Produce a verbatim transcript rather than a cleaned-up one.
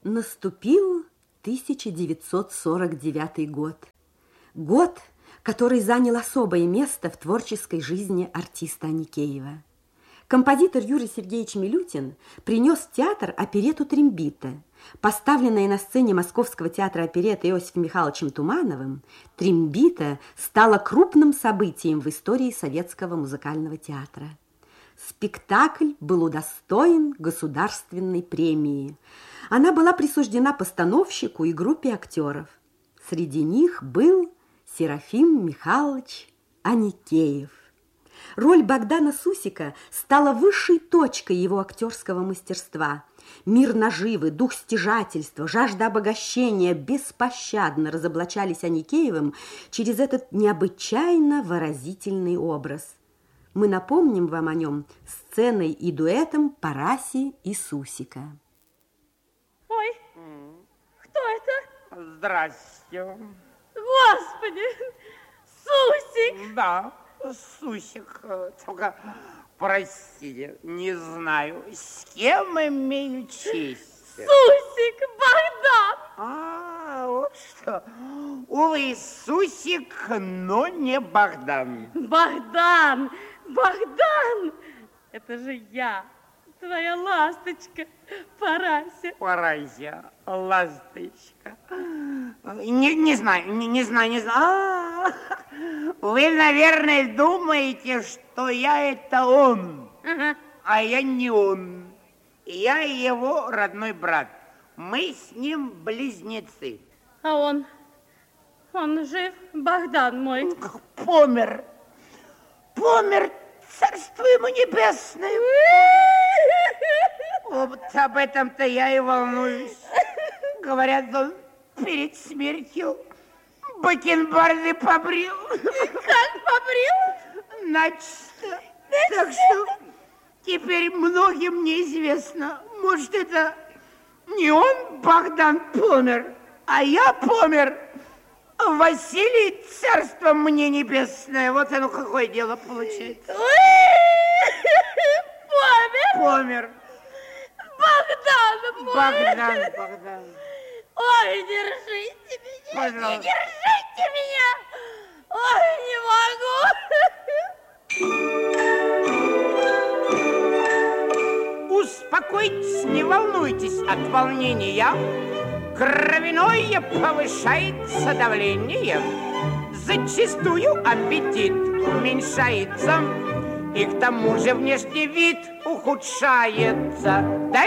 Наступил тысяча девятьсот сорок девятый год. Год, который занял особое место в творческой жизни артиста Аникеева. Композитор Юрий Сергеевич Милютин принес в театр оперетту «Трембита». Поставленная на сцене Московского театра оперетты Иосифом Михайловичем Тумановым, «Трембита» стала крупным событием в истории советского музыкального театра. Спектакль был удостоен государственной премии. Она была присуждена постановщику и группе актеров. Среди них был Серафим Михайлович Аникеев. Роль Богдана Сусика стала высшей точкой его актерского мастерства. Мир наживы, дух стяжательства, жажда обогащения беспощадно разоблачались Аникеевым через этот необычайно выразительный образ. Мы напомним вам о нем сценой и дуэтом Параси и Сусика. Ой, кто это? Здрасте. Господи, Сусик! Да, Сусик. Только, простите, не знаю, с кем имею честь. Сусик, Богдан! А, вот что. Увы, Сусик, но не Богдан. Богдан! Богдан! Это же я, твоя ласточка, Парася. Парася, ласточка. Не, не знаю, не, не знаю, не знаю. Вы, наверное, думаете, что я это он, Ага. а я не он. Я его родной брат. Мы с ним близнецы. А он, он жив, Богдан мой? Помер. Помер, царство ему небесное. Вот об этом-то я и волнуюсь. Говорят, он перед смертью бакенбарды побрил. Как побрил? Начисто. Так что теперь многим неизвестно. Может, это не он, Богдан, помер, а я помер. Василий, царство мне небесное. Вот оно какое дело получается. Помер? Помер. Богдан мой! Богдан, Богдан. Ой, держите меня! Пожалуйста. Не держите меня! Ой, не могу! Успокойтесь, не волнуйтесь от волнения. Кровяное повышается давление. Зачастую аппетит уменьшается. И к тому же внешний вид ухудшается. Да